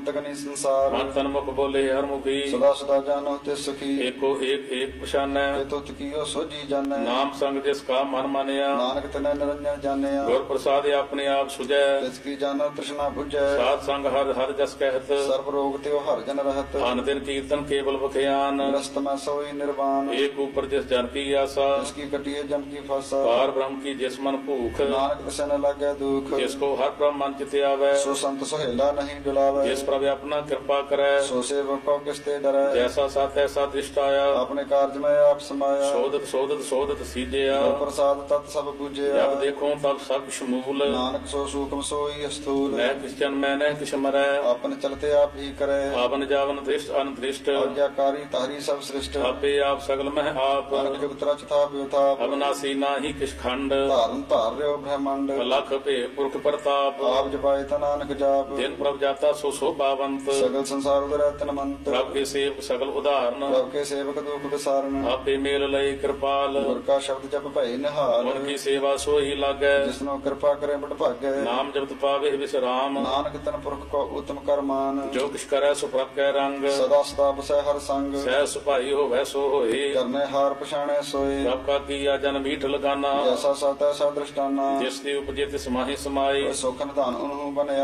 ਅੰਤ ਗਨੀ ਸੰਸਾਰ। ਮਨ ਤਨ ਮੁਖ ਬੋਲੇ ਹਰ ਮੁਖੀ, ਸਦਾ ਸਦਾ ਜਾਨੋ ਤਿਸ ਸੁਖੀ। ਏਕੋ ਏਕ ਏਕ ਪਛਾਨੈ, ਤੇ ਤੁਤ ਕੀਓ ਸੋਝੀ ਜਾਣੈ। ਨਾਮ ਸੰਗ ਜਿਸ ਕਾ ਮਨ ਮਾਨਿਆ, ਨਾਨਕ ਤਨੈ ਨਿਰੰਜਨ ਜਾਣਿਆ। ਗੁਰ ਪ੍ਰਸਾਦ ਆਪਣੇ ਆਪ ਸੁਝੈ, ਤਿਸ ਕੀ ਜਾਣੋ ਤ੍ਰਿਸ਼ਨਾ ਬੁਝੈ। ਸਾਧ ਸੰਗ ਹਰ ਹਰ ਜਸ ਕਹਿਤ, ਸਰਬ ਰੋਗ ਤੇ ਹਰ ਜਨ ਰਹਤ। ਅਨ ਦਿਨ ਕੀਰਤਨ ਕੇਵਲ ਬਖਿਆਨ, ਗ੍ਰਸਤ ਮੈਂ ਸੋਈ ਨਿਰਵਾਨ। ਏਕ ਉਪਰ ਜਿਸ ਜਨ ਕੀ ਆਸਾ, ਤਿਸ ਕੀ ਕਟਿਏ ਜਮ ਕੀ ਫਾਸਾ। ਪਾਰ ਬ੍ਰਹਮ ਕੀ ਜਿਸ ਮਨ ਭੂਖ, ਨਾਨਕ ਤਿਸੈ ਨ ਲਾਗੈ ਦੁਖ। ਜਿਸ ਕੋ ਹਰ ਬ੍ਰਹਮ ਮਨ ਚਿਤ ਆਵੈ, ਸੋ ਸੰਤ ਸੁਹੇਲਾ ਨਹੀਂ ਡੁਲਾਵੈ। ਜਿਸ ਪ੍ਰਭ ਆਪਣਾ ਕਿਰਪਾ ਕਰੈ, ਸੋ ਸੇਵਕ ਕੋ ਕਿਸ ਤੇ ਡਰੈ। ਜੈਸਾ ਸਤ ਐਸਾ ਦ੍ਰਿਸ਼ਟ ਆਇਆ, ਆਪਣੇ ਕਾਰਜ ਮੈਂ ਆਪ ਸਮਾਇਆ। ਸੋਧਤ ਸੋਧਤ ਸੋਧਤ ਸੀਜਿਆ, ਗੁਰ ਪ੍ਰਸਾਦ ਤਤ ਸਭ ਬੁਝਿਆ। ਜਬ ਦੇਖੋ ਤਬ ਸਭ ਸ਼ਮੂਲ, ਨਾਨਕ ਸੋ ਸੂਖਮ ਸੋਈ ਅਸਥੂਲ। ਮੈਂ ਕਿਸ ਜਨ ਮੈਂ ਨਹਿ ਕਿਛ ਮਰੈ, ਆਪਨ ਚਲਤੇ ਆਪ ਹੀ ਕਰੈ। ਆਵਨ ਜਾਵਨ ਦ੍ਰਿਸ਼ਟ ਅਨਦ੍ਰਿਸ਼ਟ, ਆਗਿਆਕਾਰੀ ਤਾਰੀ ਸਭ ਸ੍ਰਿਸ਼ਟ। ਆਪੇ ਆਪ ਸਗਲ ਮਹਿ ਆਪ, ਅਨਕ ਜੁਗਤ ਰਚ ਥਾ ਬਿਉਥਾਪ। ਅਬਨਾਸੀ ਨਾਹੀ ਕਿਛ ਖੰਡ, ਧਾਰਨ ਧਾਰ ਰਿਓ ਬ੍ਰਹਮੰਡ। ਲਖ ਭੇ ਪੁਰਖ ਪ੍ਰਤਾਪ, ਆਪ ਜਪਾਏ ਤਾ ਨਾਨਕ ਜਾਪ। ਜਿਨ ਪ੍ਰਭ ਜਾਤਾ ਸੋ ਸੋਭਾਵੰਤ, ਸਗਲ ਸੰਸਾਰ ਉਦਰੈ ਤਨਮੰਤ। ਪ੍ਰਭ ਕੇ ਸੇਵਕ ਸਗਲ ਉਦਾਹਰਨ, ਪ੍ਰਭ ਕੇ ਸੇਵਕ ਦੁਖ ਵਿਸਾਰਨ। ਆਪੇ ਮੇਲ ਲਈ ਕਿਰਪਾਲ, ਗੁਰ ਕਾ ਸ਼ਬਦ ਜਪ ਭਏ ਨਿਹਾਲ। ਮਨ ਕੀ ਸੇਵਾ ਸੋਈ ਲਾਗੈ, ਜਿਸਨੋ ਕਿਰਪਾ ਕਰੇ ਬੜ ਭਾਗੈ। ਨਾਮ ਜਪਤ ਪਾਵੇ ਵਿਸਰਾਮ, ਨਾਨਕ ਤਨ ਪੁਰਖ ਕੋ ਉਤਮ ਕਰਮਾਨ। ਜੋ ਕਿਛ ਕਰੈ ਸੋ ਪ੍ਰਭ ਕੈ ਰੰਗ, ਸਦਾ ਸਦਾ ਬਸੈ ਹਰ ਸੰਗ। ਸਹਿ ਸੁਭਾਈ ਹੋਵੈ ਸੋ ਹੋਏ, ਕਰਨੇ ਹਾਰ ਪਛਾਣੈ ਸੋਏ। ਪ੍ਰਭ ਕਾ ਕੀਆ ਜਨ ਮੀਠ ਲਗਾਨਾ, ਜੈਸਾ ਸਤ ਐਸਾ ਦ੍ਰਿਸ਼ਟਾਨਾ। ਜਿਸ ਦੀ ਉਪਜੇ ਤਿਸ ਮਾਹੀ ਸਮਾਈ। ਸੁਖ ਨਿਧਾਨ ਉਹਨੂੰ ਬਣਿਆ।